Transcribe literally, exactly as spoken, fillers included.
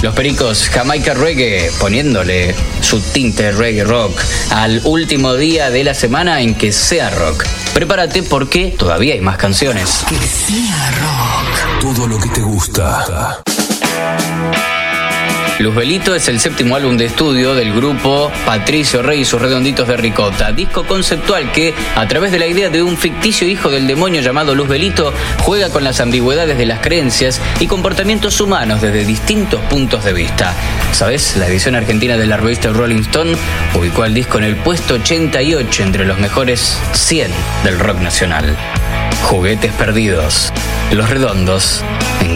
Los Pericos, Jamaica Reggae, poniéndole su tinte reggae rock al último día de la semana en que sea rock. Prepárate porque todavía hay más canciones. Que sea rock. Todo lo que te gusta. Luzbelito es el séptimo álbum de estudio del grupo Patricio Rey y sus Redonditos de Ricota, disco conceptual que, a través de la idea de un ficticio hijo del demonio llamado Luzbelito, juega con las ambigüedades de las creencias y comportamientos humanos desde distintos puntos de vista. ¿Sabes? La edición argentina de la revista Rolling Stone ubicó al disco en el puesto ochenta y ocho entre los mejores cien del rock nacional. Juguetes perdidos, Los Redondos